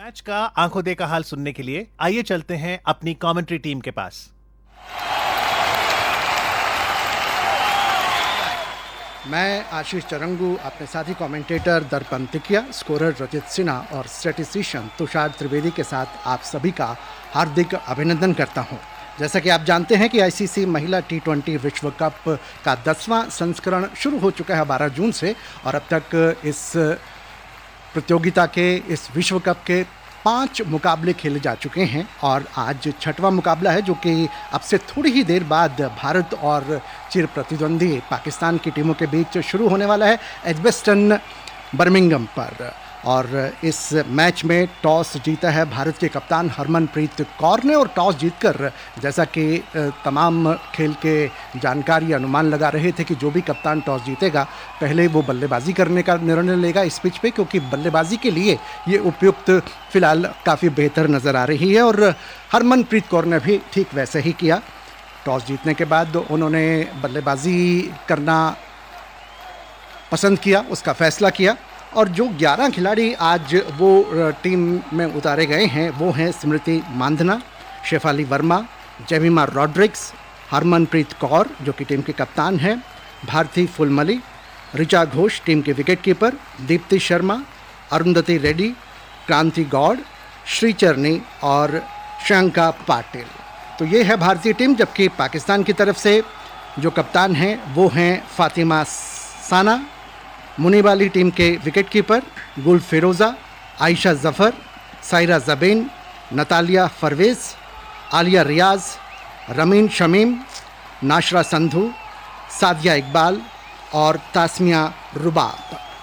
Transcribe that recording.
Match का आंखों देखा हाल सुनने के लिए आइए चलते हैं अपनी कमेंट्री टीम के पास। मैं आशीष चरंगू, अपने साथी कमेंटेटर दर्पण तिकिया, स्कोरर रजित सिन्हा और स्टैटिस्टिशियन तुषार त्रिवेदी के साथ आप सभी का हार्दिक अभिनंदन करता हूं। जैसा कि आप जानते हैं कि आईसीसी महिला T20 विश्व कप का 10वां संस्करण शुरू हो चुका है 12 जून से, और अब तक इस प्रतियोगिता के, इस विश्व कप के 5 मुकाबले खेले जा चुके हैं और आज 6वां मुकाबला है जो कि अब से थोड़ी ही देर बाद भारत और चिर प्रतिद्वंदी पाकिस्तान की टीमों के बीच शुरू होने वाला है एजबेस्टन बर्मिंघम पर। और इस मैच में टॉस जीता है भारत के कप्तान हरमनप्रीत कौर ने, और टॉस जीतकर, जैसा कि तमाम खेल के जानकार ये अनुमान लगा रहे थे कि जो भी कप्तान टॉस जीतेगा पहले वो बल्लेबाजी करने का निर्णय लेगा इस पिच पे, क्योंकि बल्लेबाजी के लिए ये उपयुक्त फिलहाल काफ़ी बेहतर नज़र आ रही है। और हरमनप्रीत कौर ने भी ठीक वैसे ही किया। टॉस जीतने के बाद उन्होंने बल्लेबाजी करना पसंद किया, उसका फैसला किया। और जो 11 खिलाड़ी आज वो टीम में उतारे गए हैं वो हैं स्मृति मांधना, शेफाली वर्मा, जेमिमा रॉड्रिक्स, हरमनप्रीत कौर जो कि टीम के कप्तान हैं, भारती फुलमली, ऋचा घोष टीम के विकेट कीपर, दीप्ति शर्मा, अरुंधति रेड्डी, क्रांति गौड़, श्रीचरनी और श्रियंका पाटिल। तो ये है भारतीय टीम। जबकि पाकिस्तान की तरफ से जो कप्तान हैं वो हैं फातिमा साना, मुनीब अली टीम के विकेट कीपर, गुल फिरोज़ा, आयशा जफ़र, सायरा ज़बीन, नतालिया परवेज़, आलिया रियाज़, रमीन शमीम, नाशरा संधू, सादिया इकबाल और तास्मिया रुबाब।